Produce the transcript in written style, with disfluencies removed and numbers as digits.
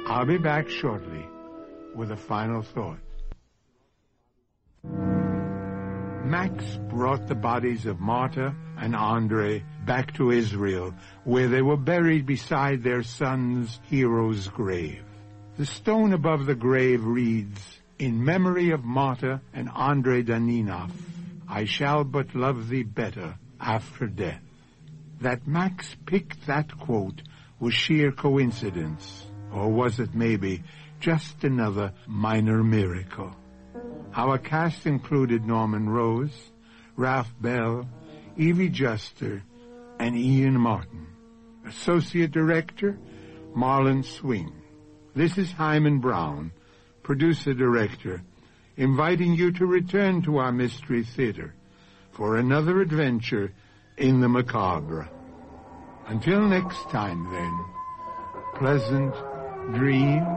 I'll be back shortly with a final thought. Max brought the bodies of Marta and Andre back to Israel, where they were buried beside their son's hero's grave. The stone above the grave reads, "In memory of Marta and Andre Daninov, I shall but love thee better after death." That Max picked that quote was sheer coincidence, or was it maybe just another minor miracle? Our cast included Norman Rose, Ralph Bell, Evie Juster, and Ian Martin. Associate Director, Marlon Swing. This is Hyman Brown, Producer-Director, inviting you to return to our Mystery Theater for another adventure in the macabre. Until next time, then, pleasant dreams.